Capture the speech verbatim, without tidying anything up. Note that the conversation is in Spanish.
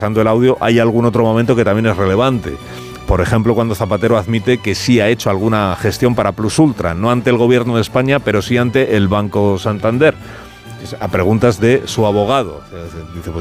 el audio, hay algún otro momento que también es relevante. Por ejemplo, cuando Zapatero admite que sí ha hecho alguna gestión para Plus Ultra, no ante el gobierno de España, pero sí ante el Banco Santander, a preguntas de su abogado. Dice, pues